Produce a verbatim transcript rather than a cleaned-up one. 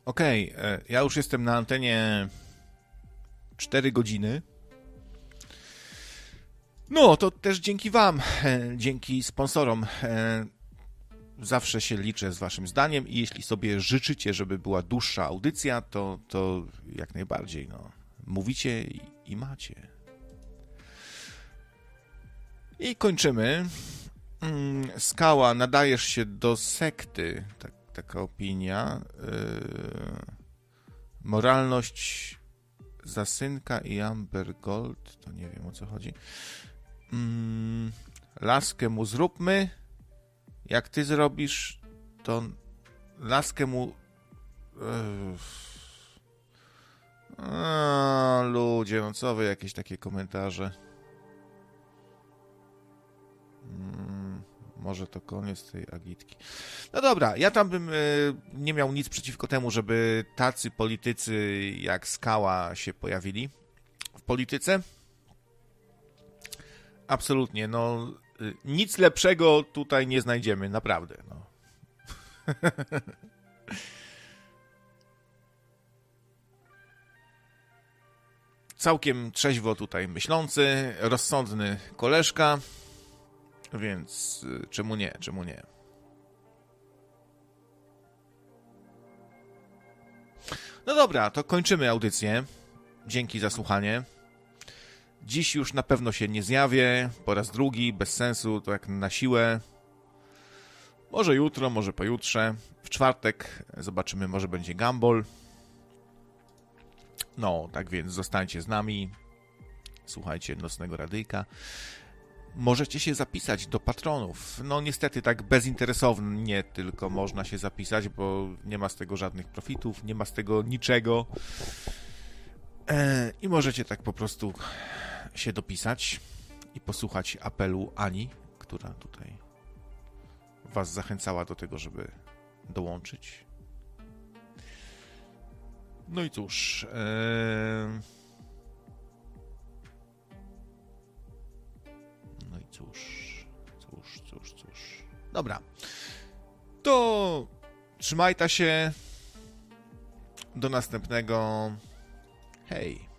Okej, okay, ja już jestem na antenie cztery godziny. No, to też dzięki wam, dzięki sponsorom. Zawsze się liczę z waszym zdaniem i jeśli sobie życzycie, żeby była dłuższa audycja, to, to jak najbardziej, no, mówicie i, i macie. I kończymy. Skała, nadajesz się do sekty, tak, taka opinia. Yy, moralność Zasynka i Amber Gold, to nie wiem, o co chodzi. Yy, laskę mu zróbmy. Jak ty zrobisz, to laskę mu... Yy. A, ludzie, no co wy, jakieś takie komentarze. Hmm, może to koniec tej agitki. No dobra, ja tam bym y, nie miał nic przeciwko temu, żeby tacy politycy jak Skała się pojawili w polityce. Absolutnie, no y, nic lepszego tutaj nie znajdziemy, naprawdę. No. Całkiem trzeźwo tutaj myślący, rozsądny koleżka. Więc czemu nie, czemu nie? No dobra, to kończymy audycję. Dzięki za słuchanie. Dziś już na pewno się nie zjawię. Po raz drugi, bez sensu, to jak na siłę. Może jutro, może pojutrze. W czwartek zobaczymy, może będzie Gumball. No, tak więc zostańcie z nami. Słuchajcie Nocnego Radyjka. Możecie się zapisać do patronów. No niestety tak bezinteresownie tylko można się zapisać, bo nie ma z tego żadnych profitów, nie ma z tego niczego. I możecie tak po prostu się dopisać i posłuchać apelu Ani, która tutaj was zachęcała do tego, żeby dołączyć. No i cóż... Yy... No i cóż, cóż, cóż, cóż. Dobra. To trzymajcie się. Do następnego. Hej.